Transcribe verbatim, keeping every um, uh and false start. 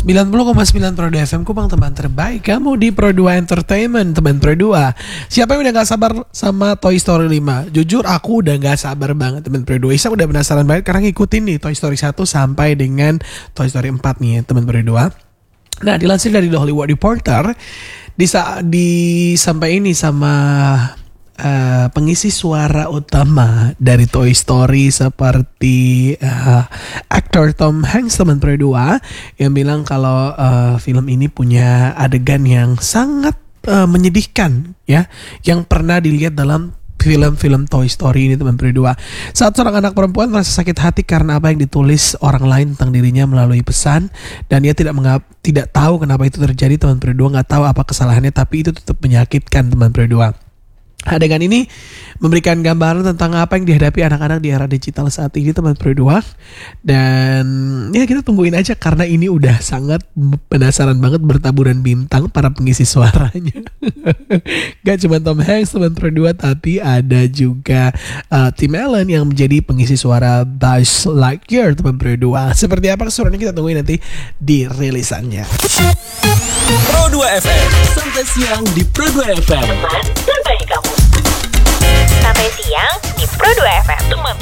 sembilan puluh koma sembilan Pro dua F M Kupang, teman terbaik kamu di Pro dua Entertainment, teman Pro dua. Siapa yang udah gak sabar sama Toy Story lima? Jujur aku udah gak sabar banget, teman Pro dua. Isa udah penasaran banget karena ngikutin nih Toy Story satu sampai dengan Toy Story empat nih, teman Pro dua. Nah, dilansir dari The Hollywood Reporter, di saat di sampai ini sama Uh, pengisi suara utama dari Toy Story seperti uh, aktor Tom Hanks, teman Pro dua, yang bilang kalau uh, film ini punya adegan yang sangat uh, menyedihkan ya, yang pernah dilihat dalam film-film Toy Story ini, teman Pro dua. Saat seorang anak perempuan merasa sakit hati karena apa yang ditulis orang lain tentang dirinya melalui pesan, dan dia tidak mengap, tidak tahu kenapa itu terjadi, teman Pro dua, nggak tahu apa kesalahannya, tapi itu tetap menyakitkan, teman Pro dua. Adegan ini memberikan gambaran tentang apa yang dihadapi anak-anak di era digital saat ini, teman Pro dua. Dan ya kita tungguin aja karena ini udah sangat penasaran banget bertaburan bintang para pengisi suaranya. Gak cuma Tom Hanks, teman Pro dua, tapi ada juga uh, Tim Allen yang menjadi pengisi suara Buzz Lightyear, teman Pro dua. Seperti apa keseruannya kita tungguin nanti di rilisannya. Pro dua F M, sampai siang di Pro dua F M. Teman terbaik kamu. Sampai siang di Pro dua F M. Teman